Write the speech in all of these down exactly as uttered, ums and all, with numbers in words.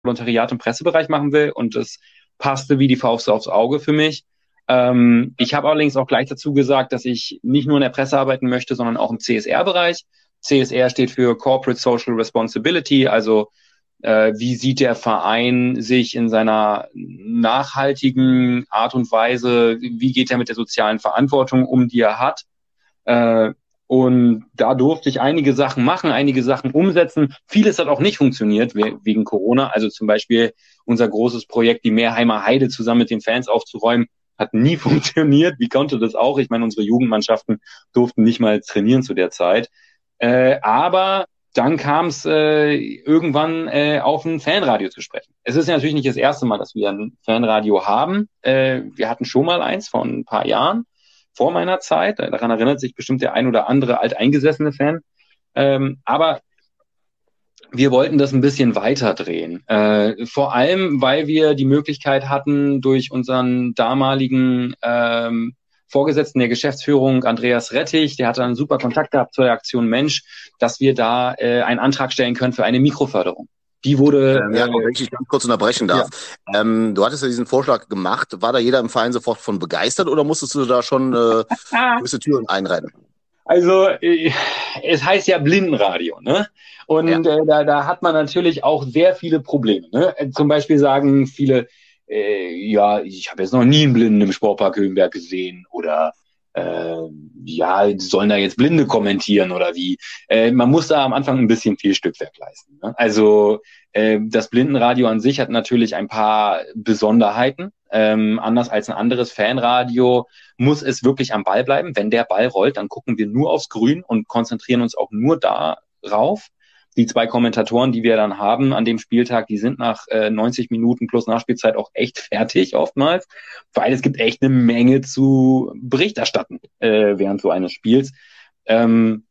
Volontariat im Pressebereich machen will und das passte wie die Faust aufs Auge für mich. Ähm, ich habe allerdings auch gleich dazu gesagt, dass ich nicht nur in der Presse arbeiten möchte, sondern auch im C S R-Bereich. C S R steht für Corporate Social Responsibility, also äh, wie sieht der Verein sich in seiner nachhaltigen Art und Weise, wie geht er mit der sozialen Verantwortung um, die er hat. Äh, und da durfte ich einige Sachen machen, einige Sachen umsetzen. Vieles hat auch nicht funktioniert we- wegen Corona. Also zum Beispiel unser großes Projekt, die Meerheimer Heide zusammen mit den Fans aufzuräumen, hat nie funktioniert. Wie konnte das auch? Ich meine, unsere Jugendmannschaften durften nicht mal trainieren zu der Zeit. Äh, aber dann kam es äh, irgendwann äh, auf ein Fanradio zu sprechen. Es ist ja natürlich nicht das erste Mal, dass wir ein Fanradio haben. Äh, wir hatten schon mal eins vor ein paar Jahren, vor meiner Zeit. Daran erinnert sich bestimmt der ein oder andere alteingesessene Fan. Ähm, aber wir wollten das ein bisschen weiter drehen. Äh, vor allem, weil wir die Möglichkeit hatten, durch unseren damaligen ähm, Vorgesetzten der Geschäftsführung, Andreas Rettich, der hatte einen super Kontakt gehabt zur Aktion Mensch, dass wir da äh, einen Antrag stellen können für eine Mikroförderung. Die wurde... Ähm, ja, wenn ich ganz kurz unterbrechen darf. Ja. Ähm, du hattest ja diesen Vorschlag gemacht. War da jeder im Verein sofort von begeistert oder musstest du da schon äh, gewisse Türen einrennen? Also äh, es heißt ja Blindenradio, ne? Und ja. äh, da, da hat man natürlich auch sehr viele Probleme. Ne? Zum Beispiel sagen viele, äh, ja, ich habe jetzt noch nie einen Blinden im Sportpark Höhenberg gesehen oder äh, ja, sollen da jetzt Blinde kommentieren oder wie? Äh, man muss da am Anfang ein bisschen viel Stückwerk leisten. Ne? Also äh, das Blindenradio an sich hat natürlich ein paar Besonderheiten. Ähm, anders als ein anderes Fanradio muss es wirklich am Ball bleiben. Wenn der Ball rollt, dann gucken wir nur aufs Grün und konzentrieren uns auch nur darauf. Die zwei Kommentatoren, die wir dann haben an dem Spieltag, die sind nach äh, neunzig Minuten plus Nachspielzeit auch echt fertig oftmals, weil es gibt echt eine Menge zu Bericht erstatten äh, während so eines Spiels. Ähm,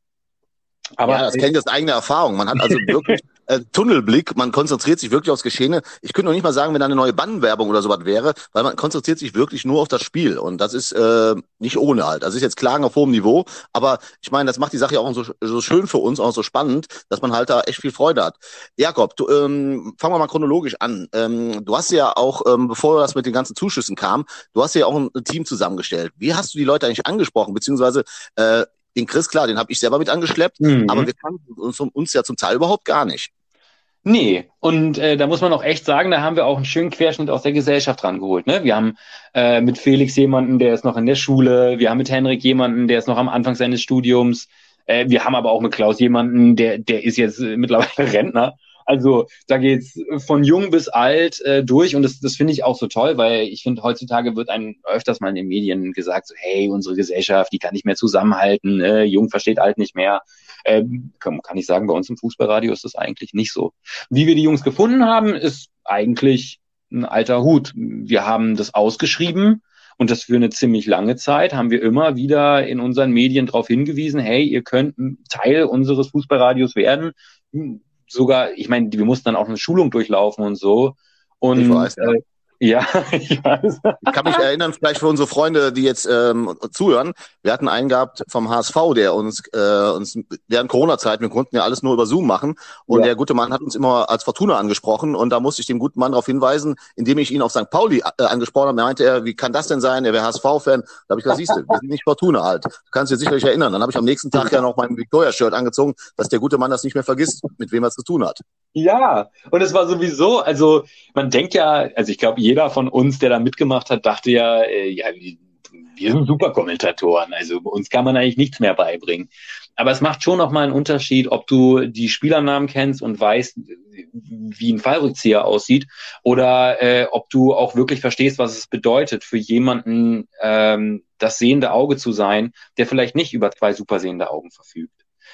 aber ja, das kenne ich aus eigener Erfahrung. Man hat also wirklich äh, Tunnelblick, man konzentriert sich wirklich aufs Geschehene. Ich könnte noch nicht mal sagen, wenn da eine neue Bannwerbung oder sowas wäre, weil man konzentriert sich wirklich nur auf das Spiel und das ist äh, nicht ohne halt. Das ist jetzt Klagen auf hohem Niveau, aber ich meine, das macht die Sache ja auch so, so schön für uns, auch so spannend, dass man halt da echt viel Freude hat. Jakob, du, ähm, fangen wir mal chronologisch an. Ähm, du hast ja auch, ähm, bevor das mit den ganzen Zuschüssen kam, du hast ja auch ein Team zusammengestellt. Wie hast du die Leute eigentlich angesprochen, beziehungsweise äh, den Chris, klar, den habe ich selber mit angeschleppt, mhm. aber wir kannten uns, uns ja zum Teil überhaupt gar nicht. Nee, und äh, da muss man auch echt sagen, da haben wir auch einen schönen Querschnitt aus der Gesellschaft rangeholt. Ne? Wir haben äh, mit Felix jemanden, der ist noch in der Schule, wir haben mit Henrik jemanden, der ist noch am Anfang seines Studiums, äh, wir haben aber auch mit Klaus jemanden, der der ist jetzt äh, mittlerweile Rentner. Also da geht's von jung bis alt äh, durch und das, das finde ich auch so toll, weil ich finde, heutzutage wird einem öfters mal in den Medien gesagt, so, hey, unsere Gesellschaft, die kann nicht mehr zusammenhalten, äh, jung versteht alt nicht mehr. Ähm, kann, kann ich sagen, bei uns im Fußballradio ist das eigentlich nicht so. Wie wir die Jungs gefunden haben, ist eigentlich ein alter Hut. Wir haben das ausgeschrieben und das für eine ziemlich lange Zeit haben wir immer wieder in unseren Medien darauf hingewiesen, hey, ihr könnt Teil unseres Fußballradios werden. Sogar, ich meine, wir mussten dann auch eine Schulung durchlaufen und so. Und ich weiß, ja. Äh, ja, ich weiß. Ich kann mich erinnern, vielleicht für unsere Freunde, die jetzt ähm, zuhören, wir hatten einen gehabt vom H S V, der uns, äh, uns während Corona-Zeit, wir konnten ja alles nur über Zoom machen und ja. Der gute Mann hat uns immer als Fortuna angesprochen und da musste ich dem guten Mann darauf hinweisen, indem ich ihn auf Sankt Pauli äh, angesprochen habe, da meinte er, wie kann das denn sein, er wäre H S V-Fan, da habe ich gesagt, siehst du, wir sind nicht Fortuna halt, du kannst dir sicherlich erinnern, dann habe ich am nächsten Tag ja noch mein Victoria-Shirt angezogen, dass der gute Mann das nicht mehr vergisst, mit wem er es zu tun hat. Ja, und es war sowieso, also man denkt ja, also ich glaube, jeder von uns, der da mitgemacht hat, dachte ja, äh, ja, wir sind super Kommentatoren, also uns kann man eigentlich nichts mehr beibringen. Aber es macht schon nochmal einen Unterschied, ob du die Spielernamen kennst und weißt, wie ein Fallrückzieher aussieht, oder äh, ob du auch wirklich verstehst, was es bedeutet, für jemanden ähm, das sehende Auge zu sein, der vielleicht nicht über zwei super sehende Augen verfügt.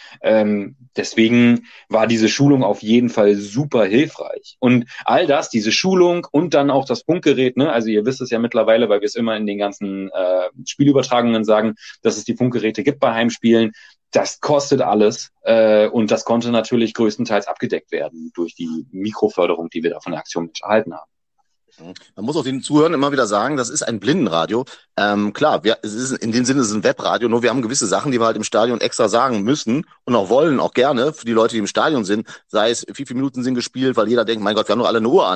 Ähm, deswegen war diese Schulung auf jeden Fall super hilfreich. Und all das, diese Schulung und dann auch das Funkgerät, ne? Also ihr wisst es ja mittlerweile, weil wir es immer in den ganzen äh, Spielübertragungen sagen, dass es die Funkgeräte gibt bei Heimspielen. Das kostet alles äh, und das konnte natürlich größtenteils abgedeckt werden durch die Mikroförderung, die wir da von der Aktion Mensch erhalten haben. Man muss auch den Zuhörern immer wieder sagen, das ist ein Blindenradio. Ähm, klar, wir, es ist in dem Sinne es ist ein Webradio, nur wir haben gewisse Sachen, die wir halt im Stadion extra sagen müssen und auch wollen, auch gerne für die Leute, die im Stadion sind. Sei es, wie viele Minuten sind gespielt, weil jeder denkt, mein Gott, wir haben doch alle eine Uhr an.